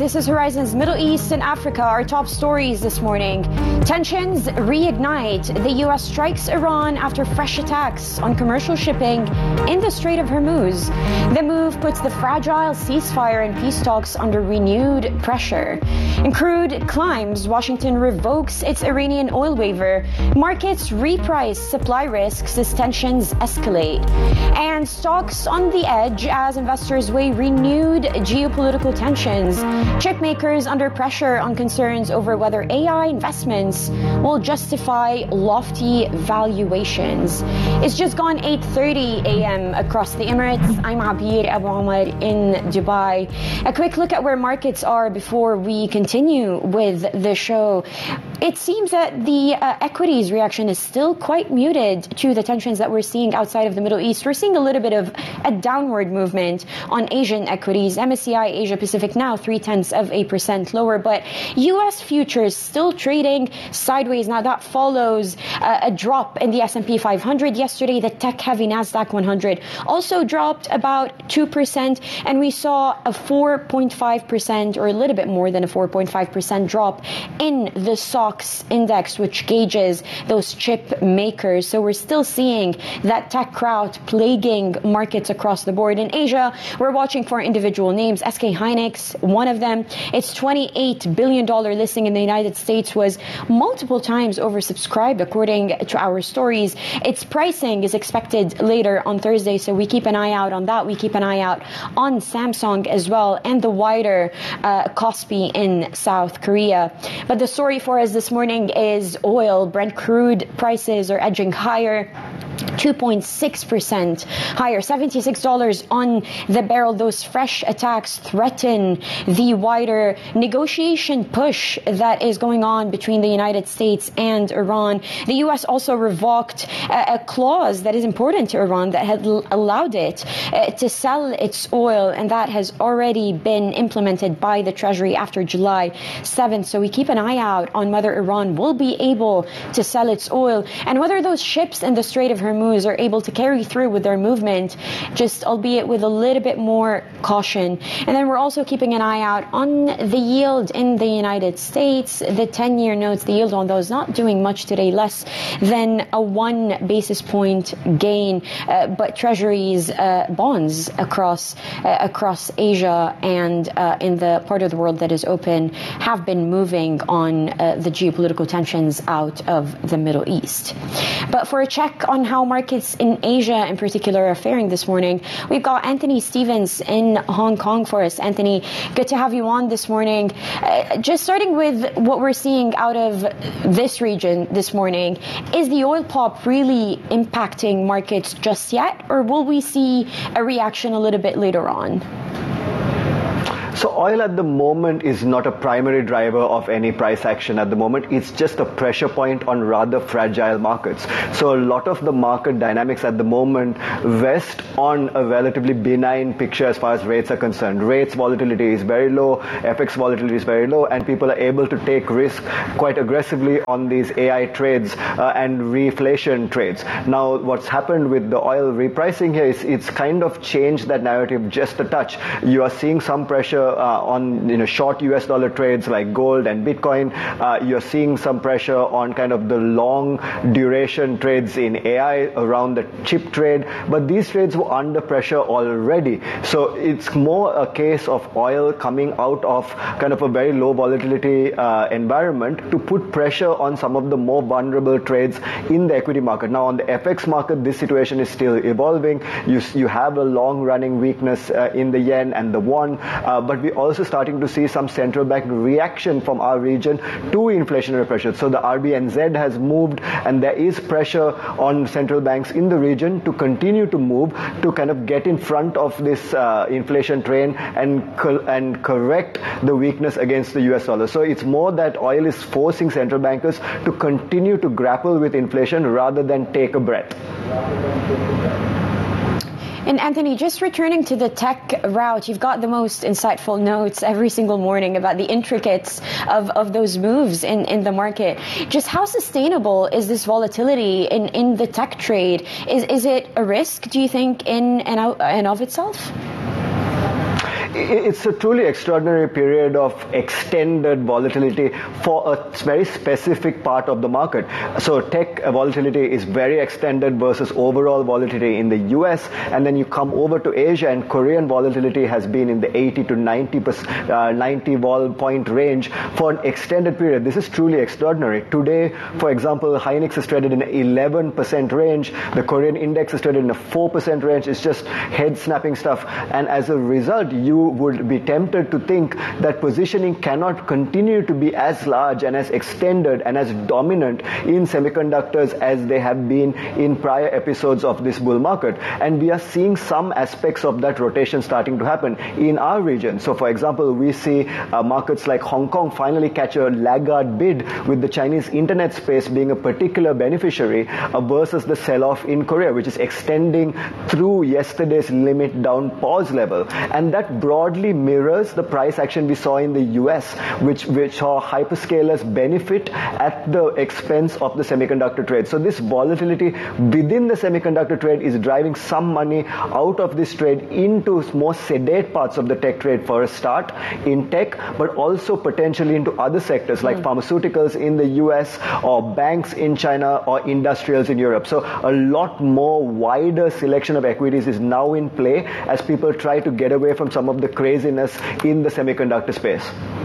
This is Horizon's Middle East and Africa. Our top stories this morning. Tensions reignite. The U.S. strikes Iran after fresh attacks on commercial shipping in the Strait of Hormuz. The move puts the fragile ceasefire and peace talks under renewed pressure. In crude climbs, Washington revokes its Iranian oil waiver. Markets reprice supply risks as tensions escalate. And stocks on the edge as investors weigh renewed geopolitical tensions. Chip makers under pressure on concerns over whether AI investments will justify lofty valuations. It's just gone 8:30 a.m. across the Emirates. I'm Abir Abu Omar in Dubai. A quick look at where markets are before we continue with the show. It seems that the equities reaction is still quite muted to the tensions that we're seeing outside of the Middle East. We're seeing a little bit of a downward movement on Asian equities. MSCI Asia Pacific now 0.3% lower, but U.S. futures still trading sideways. Now that follows a drop in the S&P 500 yesterday. The tech-heavy Nasdaq 100 also dropped about 2%, and we saw a 4.5% or a little bit more than a 4.5% drop in the SOX index, which gauges those chip makers. So we're still seeing that tech crowd plaguing markets across the board. In Asia, we're watching for individual names. SK Hynix, one of them. Its $28 billion listing in the United States was multiple times oversubscribed, according to our stories. Its pricing is expected later on Thursday, so we keep an eye out on that. We keep an eye out on Samsung as well, and the wider Kospi in South Korea. But the story for us this morning is oil. Brent crude prices are edging higher. 2.6% higher, $76 on the barrel. Those fresh attacks threaten the wider negotiation push that is going on between the United States and Iran. The U.S. also revoked a clause that is important to Iran that had allowed it to sell its oil, and that has already been implemented by the Treasury after July 7th. So we keep an eye out on whether Iran will be able to sell its oil and whether those ships in the Strait of Hormuz are able to carry through with their movement, just albeit with a little bit more caution. And then we're also keeping an eye out on the yield in the United States. The 10-year notes, the yield on those not doing much today, less than a 1 basis point gain. But Treasuries, bonds across Asia and in the part of the world that is open have been moving on the geopolitical tensions out of the Middle East. But for a check on how markets in Asia in particular are faring this morning, we've got Anthony Stevens in Hong Kong for us. Anthony, good to have you on this morning. Just starting with what we're seeing out of this region this morning, is the oil pop really impacting markets just yet, or will we see a reaction a little bit later on? So oil at the moment is not a primary driver of any price action at the moment. It's just a pressure point on rather fragile markets. So a lot of the market dynamics at the moment vest on a relatively benign picture as far as rates are concerned. Rates volatility is very low, FX volatility is very low, and people are able to take risk quite aggressively on these AI trades and reflation trades. Now, what's happened with the oil repricing here is it's kind of changed that narrative just a touch. You are seeing some pressure on short US dollar trades like gold and Bitcoin. You're seeing some pressure on kind of the long duration trades in AI around the chip trade, but these trades were under pressure already. So it's more a case of oil coming out of kind of a very low volatility environment to put pressure on some of the more vulnerable trades in the equity market. Now on the FX market, this situation is still evolving. You have a long running weakness in the yen and the won, but we're also starting to see some central bank reaction from our region to inflationary pressure. So the RBNZ has moved, and there is pressure on central banks in the region to continue to move to kind of get in front of this inflation train and correct the weakness against the US dollar. So it's more that oil is forcing central bankers to continue to grapple with inflation rather than take a breath. And Anthony, just returning to the tech route, you've got the most insightful notes every single morning about the intricacies of those moves in the market. Just how sustainable is this volatility in the tech trade? Is it a risk, do you think, in and of itself? It's a truly extraordinary period of extended volatility for a very specific part of the market. So tech volatility is very extended versus overall volatility in the US, and then you come over to Asia, and Korean volatility has been in the 80 to 90 vol point range for an extended period. This is truly extraordinary. Today, for example, Hynix is traded in an 11% range. The Korean index is traded in a 4% range. It's just head-snapping stuff. And as a result, you would be tempted to think that positioning cannot continue to be as large and as extended and as dominant in semiconductors as they have been in prior episodes of this bull market. And we are seeing some aspects of that rotation starting to happen in our region. So for example, we see markets like Hong Kong finally catch a laggard bid, with the Chinese internet space being a particular beneficiary versus the sell-off in Korea, which is extending through yesterday's limit down pause level. And that broadly mirrors the price action we saw in the US, which saw hyperscalers benefit at the expense of the semiconductor trade. So this volatility within the semiconductor trade is driving some money out of this trade into more sedate parts of the tech trade for a start in tech, but also potentially into other sectors like pharmaceuticals in the US, or banks in China, or industrials in Europe. So a lot more wider selection of equities is now in play as people try to get away from some of the craziness in the semiconductor space.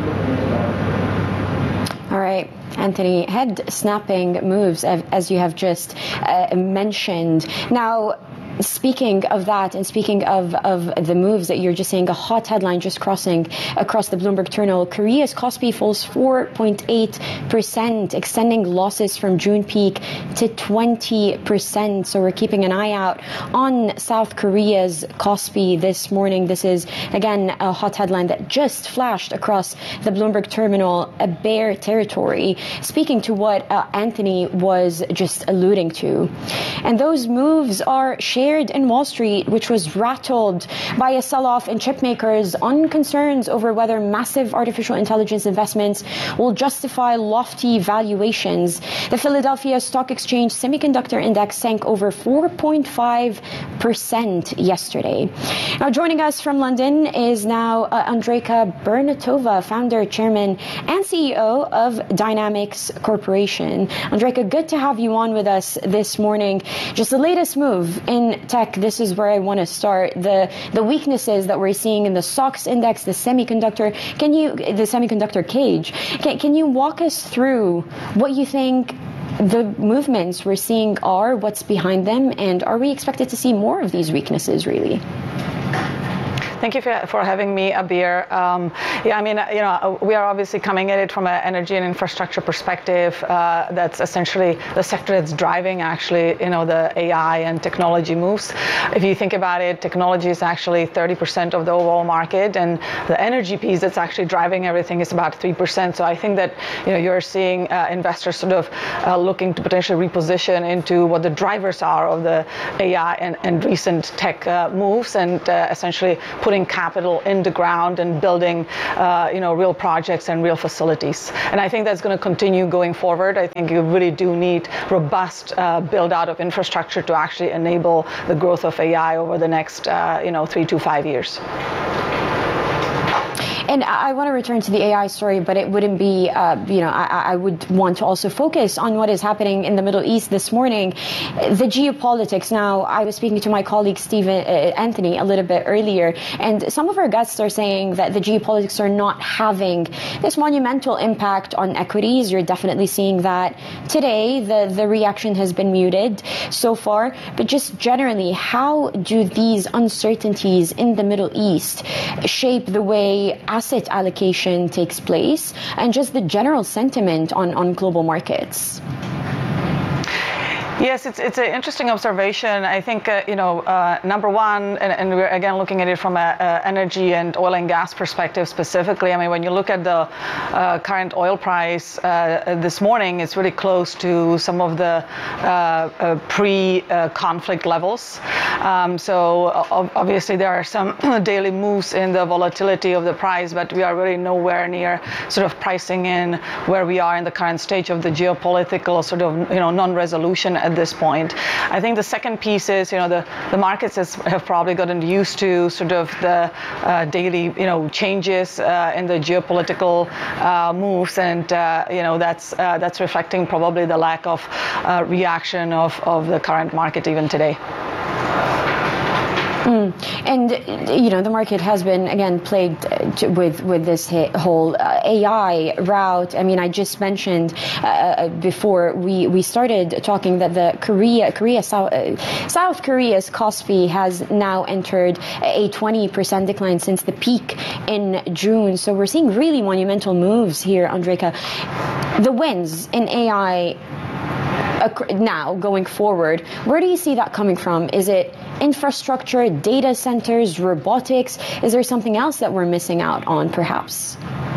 All right, Anthony, head-snapping moves, as you have just mentioned. Now, speaking of that, and speaking of the moves that you're just saying, a hot headline just crossing across the Bloomberg terminal, Korea's Kospi falls 4.8%, extending losses from June peak to 20%. So we're keeping an eye out on South Korea's Kospi this morning. This is, again, a hot headline that just flashed across the Bloomberg terminal, a bear territory, speaking to what Anthony was just alluding to. And those moves are shared in Wall Street, which was rattled by a sell-off in chip makers on concerns over whether massive artificial intelligence investments will justify lofty valuations. The Philadelphia Stock Exchange Semiconductor Index sank over 4.5% yesterday. Now, joining us from London is now Andrejka Bernatova, founder, chairman, and CEO of Dynamics Corporation. Andrejka, good to have you on with us this morning. Just the latest move in tech, this is where I want to start. The weaknesses that we're seeing in the SOX index, the semiconductor cage. Can you walk us through what you think the movements we're seeing are, what's behind them, and are we expected to see more of these weaknesses, really? Thank you for having me, Abir. We are obviously coming at it from an energy and infrastructure perspective. That's essentially the sector that's driving, actually, the AI and technology moves. If you think about it, technology is actually 30% of the overall market, and the energy piece that's actually driving everything is about 3%. So I think that you're seeing investors sort of looking to potentially reposition into what the drivers are of the AI and recent tech moves, and essentially putting capital in the ground and building, real projects and real facilities. And I think that's going to continue going forward. I think you really do need robust build out of infrastructure to actually enable the growth of AI over the next, 3 to 5 years. And I want to return to the AI story, but it wouldn't be, I would want to also focus on what is happening in the Middle East this morning, the geopolitics. Now, I was speaking to my colleague Anthony a little bit earlier, and some of our guests are saying that the geopolitics are not having this monumental impact on equities. You're definitely seeing that today. The reaction has been muted so far, but just generally, how do these uncertainties in the Middle East shape the way asset allocation takes place and just the general sentiment on global markets? Yes, it's an interesting observation. I think, number one, and we're again looking at it from an energy and oil and gas perspective specifically. I mean, when you look at the current oil price this morning, it's really close to some of the pre-conflict levels. So obviously there are some daily moves in the volatility of the price, but we are really nowhere near sort of pricing in where we are in the current stage of the geopolitical sort of, non-resolution at this point. I think the second piece is, the markets have probably gotten used to sort of the daily, changes in the geopolitical moves, and that's reflecting probably the lack of reaction of the current market even today. And the market has been again plagued with this whole AI route. I mean, I just mentioned before we started talking that the South Korea's KOSPI has now entered a 20% decline since the peak in June. So we're seeing really monumental moves here, Andrejka. The wins in AI now going forward, where do you see that coming from? Is it infrastructure, data centers, robotics? Is there something else that we're missing out on, perhaps?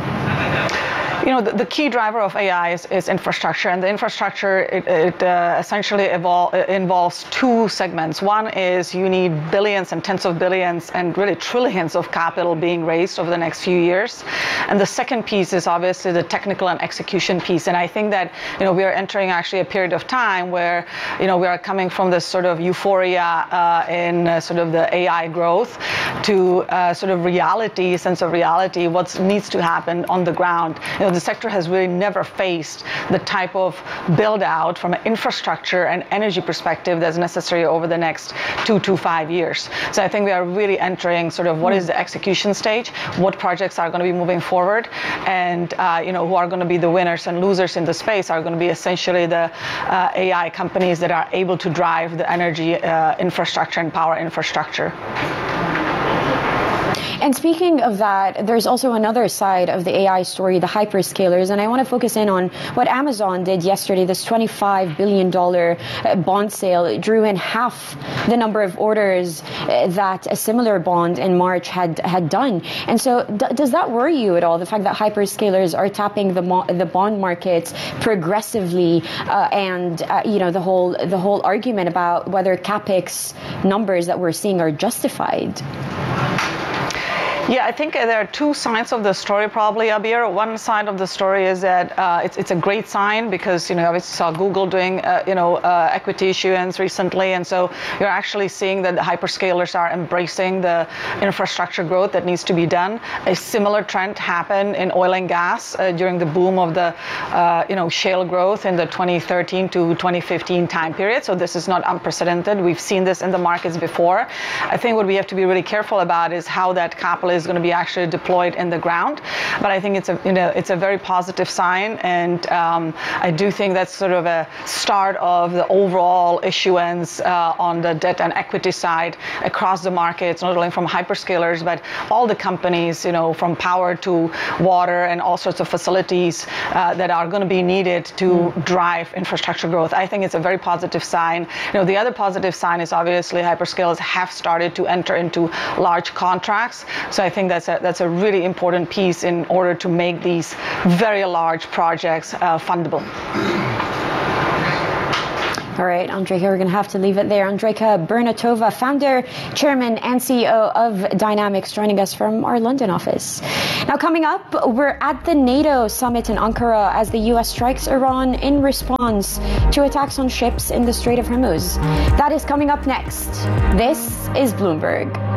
The key driver of AI is infrastructure, and the infrastructure it essentially involves two segments. One is you need billions and tens of billions and really trillions of capital being raised over the next few years, and the second piece is obviously the technical and execution piece. And I think that we are entering actually a period of time where we are coming from this sort of euphoria in sort of the AI growth to sort of reality, sense of reality, what needs to happen on the ground. The sector has really never faced the type of build out from an infrastructure and energy perspective that's necessary over the next 2 to 5 years. So I think we are really entering sort of what is the execution stage, what projects are going to be moving forward, and who are going to be the winners and losers in the space are going to be essentially the AI companies that are able to drive the energy infrastructure and power infrastructure. And speaking of that, there's also another side of the AI story, the hyperscalers. And I want to focus in on what Amazon did yesterday, this $25 billion bond sale. It drew in half the number of orders that a similar bond in March had done. And so does that worry you at all, the fact that hyperscalers are tapping the bond markets progressively and the whole argument about whether CapEx numbers that we're seeing are justified? Yeah, I think there are two sides of the story probably, Abir. One side of the story is that it's a great sign because, obviously saw Google doing, equity issuance recently. And so you're actually seeing that the hyperscalers are embracing the infrastructure growth that needs to be done. A similar trend happened in oil and gas during the boom of the, shale growth in the 2013 to 2015 time period. So this is not unprecedented. We've seen this in the markets before. I think what we have to be really careful about is how that capital is going to be actually deployed in the ground. But I think it's a very positive sign, and I do think that's sort of a start of the overall issuance on the debt and equity side across the markets, not only from hyperscalers but all the companies, from power to water and all sorts of facilities that are going to be needed to drive infrastructure growth. I think it's a very positive sign. The other positive sign is obviously hyperscalers have started to enter into large contracts. So I think that's a really important piece in order to make these very large projects fundable. All right, Andrejka, we're going to have to leave it there. Andrejka Burnatova, founder, chairman, and CEO of Dynamics, joining us from our London office. Now, coming up, we're at the NATO summit in Ankara as the U.S. strikes Iran in response to attacks on ships in the Strait of Hormuz. That is coming up next. This is Bloomberg.